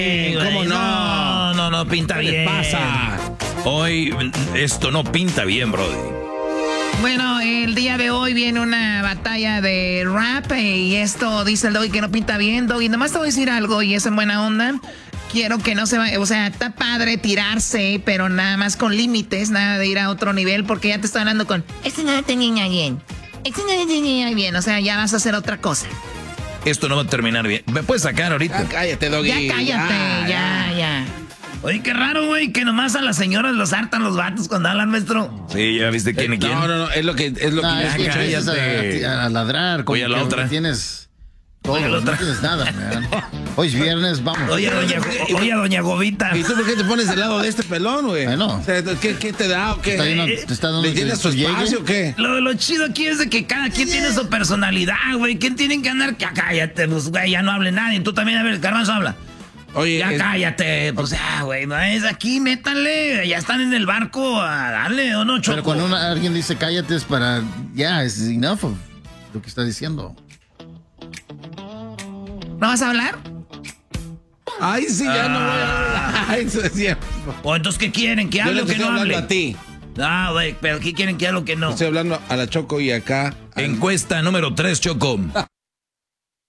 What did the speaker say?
¿Cómo no? No pinta bien. ¿Qué pasa? Hoy esto no pinta bien, brody. Bueno, el día de hoy viene una batalla de rap y esto dice el Doggy que no pinta bien. Doggy, nomás te voy a decir algo y es en buena onda. Quiero que no se vaya, o sea, está padre tirarse, pero nada más con límites, nada de ir a otro nivel porque ya te estoy hablando con, este no te niña bien, este no te niña bien, o sea, ya vas a hacer otra cosa. Esto no va a terminar bien. ¿Me puedes sacar ahorita? Ah, cállate, Doggy. Ya cállate, ya. Oye, qué raro, güey, que nomás a las señoras los hartan los vatos cuando hablan, maestro. Sí, ya viste quién y quién. No, es lo que es que cállate. a ladrar. Voy a la otra. Tienes todo, Voy a la otra. no tienes nada, man. Hoy es viernes, vamos. Oye, doña Gobita. ¿Y tú por qué te pones del lado de este pelón, güey? Bueno. O sea, ¿qué te da o qué? ¿Te está dando ¿Le tienes su espacio o qué? Lo chido aquí es de que cada quien tiene su personalidad, güey. ¿Quién tienen que andar? Cállate, pues, güey, ya no hable nadie. Tú también, a ver, Garbanzo habla. Oye, ya cállate, pues ya, güey, no es aquí, métanle, ya están en el barco, a darle, ¿o no, Choco? Pero cuando alguien dice cállate es para, ya, es enough of lo que está diciendo. ¿No vas a hablar? Ay, sí, ya no voy a hablar. Ay, eso es cierto. O entonces, ¿qué quieren? ¿Que hable o que no hable? A ti. Ah, güey, pero ¿qué quieren que hable o que no? Estoy hablando a la Choco y acá. Encuesta número 3, Choco.